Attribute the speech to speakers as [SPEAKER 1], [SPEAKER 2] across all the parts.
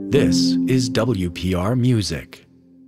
[SPEAKER 1] This is WPR Music.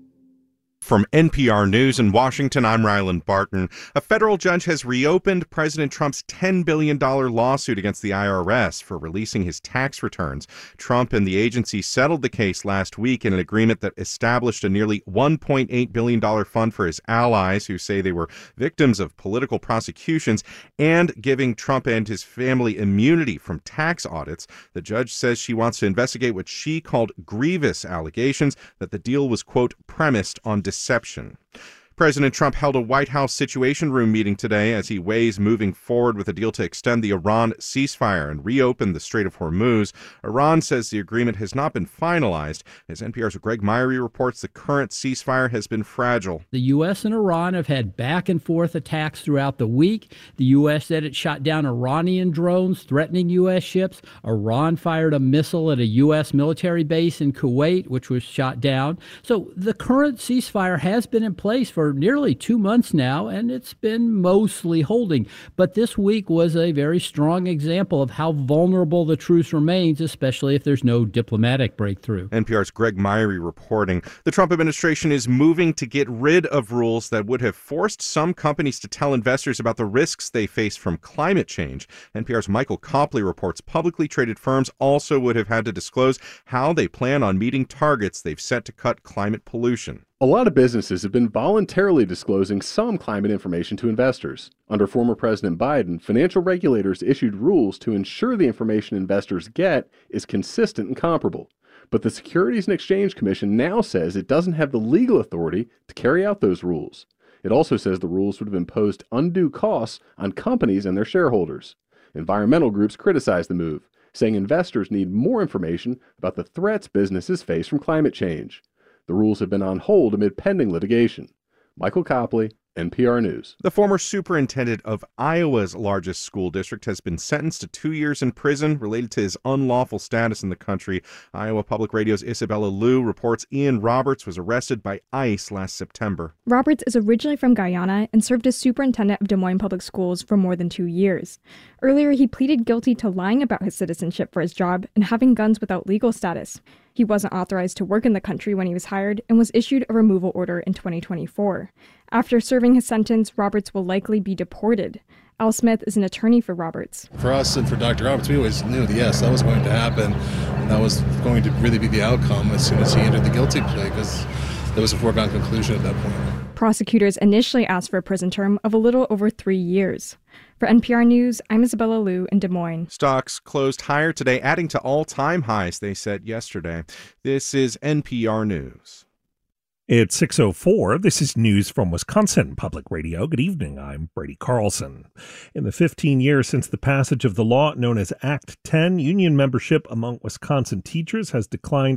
[SPEAKER 2] From NPR News in Washington, I'm Ryland Barton. A federal judge has reopened President Trump's $10 billion lawsuit against the IRS for releasing his tax returns. Trump and the agency settled the case last week in an agreement that established a nearly $1.8 billion fund for his allies who say they were victims of political prosecutions and giving Trump and his family immunity from tax audits. The judge says she wants to investigate what she called grievous allegations that the deal was, quote, premised on deception. President Trump held a White House Situation Room meeting today as he weighs moving forward with a deal to extend the Iran ceasefire and reopen the Strait of Hormuz. Iran says the agreement has not been finalized. As NPR's Greg Myrie reports, the current ceasefire has been fragile.
[SPEAKER 3] The U.S. and Iran have had back and forth attacks throughout the week. The U.S. said it shot down Iranian drones threatening U.S. ships. Iran fired a missile at a U.S. military base in Kuwait, which was shot down. So the current ceasefire has been in place for nearly 2 months now, and it's been mostly holding. But this week was a very strong example of how vulnerable the truce remains, especially if there's no diplomatic breakthrough.
[SPEAKER 2] NPR's Greg Myrie reporting. The Trump administration is moving to get rid of rules that would have forced some companies to tell investors about the risks they face from climate change. NPR's Michael Copley reports publicly traded firms also would have had to disclose how they plan on meeting targets they've set to cut climate pollution.
[SPEAKER 4] A lot of businesses have been voluntarily disclosing some climate information to investors. Under former President Biden, financial regulators issued rules to ensure the information investors get is consistent and comparable. But the Securities and Exchange Commission now says it doesn't have the legal authority to carry out those rules. It also says the rules would have imposed undue costs on companies and their shareholders. Environmental groups criticize the move, saying investors need more information about the threats businesses face from climate change. The rules have been on hold amid pending litigation. Michael Copley, NPR News.
[SPEAKER 2] The former superintendent of Iowa's largest school district has been sentenced to 2 years in prison related to his unlawful status in the country. Iowa Public Radio's Isabella Liu reports Ian Roberts was arrested by ICE last September.
[SPEAKER 5] Roberts is originally from Guyana and served as superintendent of Des Moines Public Schools for more than 2 years. Earlier, he pleaded guilty to lying about his citizenship for his job and having guns without legal status. He wasn't authorized to work in the country when he was hired and was issued a removal order in 2024. After serving his sentence, Roberts will likely be deported. Al Smith is an attorney for Roberts.
[SPEAKER 6] For us and for Dr. Roberts, we always knew that, yes, that was going to happen, and that was going to really be the outcome as soon as he entered the guilty plea, because there was a foregone conclusion at that point.
[SPEAKER 5] Prosecutors initially asked for a prison term of a little over 3 years. For NPR News, I'm Isabella Liu in Des Moines.
[SPEAKER 2] Stocks closed higher today, adding to all-time highs, they said yesterday. This is NPR News.
[SPEAKER 7] It's 6:04. This is news from Wisconsin Public Radio. Good evening. I'm Brady Carlson. In the 15 years since the passage of the law known as Act 10, union membership among Wisconsin teachers has declined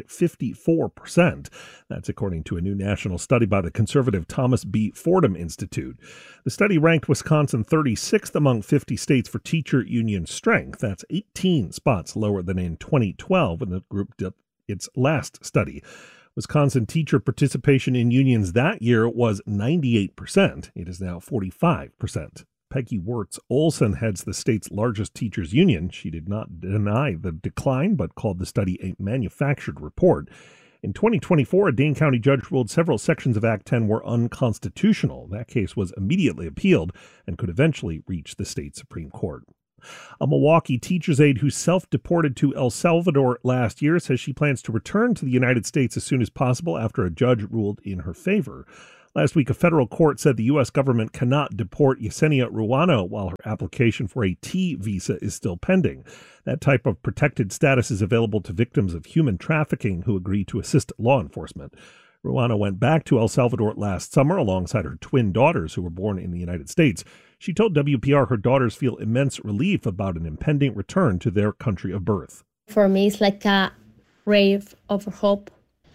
[SPEAKER 7] 54%. That's according to a new national study by the conservative Thomas B. Fordham Institute. The study ranked Wisconsin 36th among 50 states for teacher union strength. That's 18 spots lower than in 2012 when the group did its last study. Wisconsin teacher participation in unions that year was 98%. It is now 45%. Peggy Wirtz Olson heads the state's largest teachers union. She did not deny the decline, but called the study a manufactured report. In 2024, a Dane County judge ruled several sections of Act 10 were unconstitutional. That case was immediately appealed and could eventually reach the state Supreme Court. A Milwaukee teacher's aide who self-deported to El Salvador last year says she plans to return to the United States as soon as possible after a judge ruled in her favor. Last week, a federal court said the U.S. government cannot deport Yesenia Ruano while her application for a T visa is still pending. That type of protected status is available to victims of human trafficking who agree to assist law enforcement. Ruano went back to El Salvador last summer alongside her twin daughters who were born in the United States. She told WPR her daughters feel immense relief about an impending return to their country of birth.
[SPEAKER 8] For me, it's like a ray of hope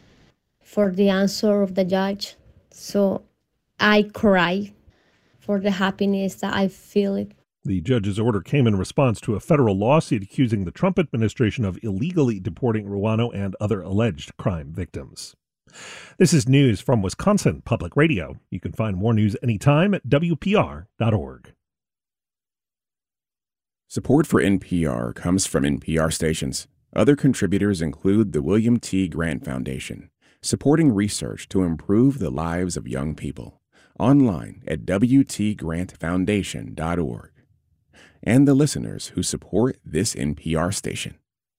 [SPEAKER 8] for the answer of the judge. So I cry for the happiness that I feel it.
[SPEAKER 7] The judge's order came in response to a federal lawsuit accusing the Trump administration of illegally deporting Ruano and other alleged crime victims. This is news from Wisconsin Public Radio. You can find more news anytime at WPR.org.
[SPEAKER 9] Support for NPR comes from NPR stations. Other contributors include the William T. Grant Foundation, supporting research to improve the lives of young people, online at wtgrantfoundation.org, and the listeners who support this NPR station.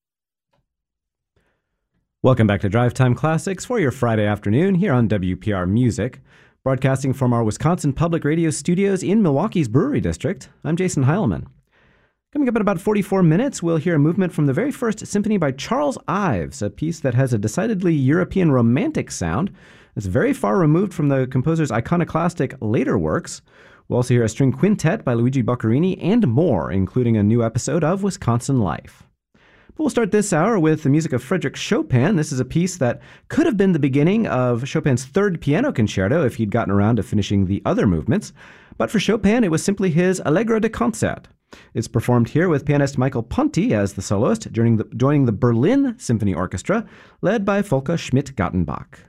[SPEAKER 10] Welcome back to Drive Time Classics for your Friday afternoon here on WPR Music, broadcasting from our Wisconsin Public Radio studios in Milwaukee's Brewery District. I'm Jason Heilman. Coming up in about 44 minutes, we'll hear a movement from the very first symphony by Charles Ives, a piece that has a decidedly European romantic sound. It's very far removed from the composer's iconoclastic later works. We'll also hear a string quintet by Luigi Boccherini and more, including a new episode of Wisconsin Life. But we'll start this hour with the music of Frédéric Chopin. This is a piece that could have been the beginning of Chopin's third piano concerto if he'd gotten around to finishing the other movements. But for Chopin, it was simply his Allegro de Concert. It's performed here with pianist Michael Ponti as the soloist, joining the Berlin Symphony Orchestra, led by Volker Schmidt-Gartenbach.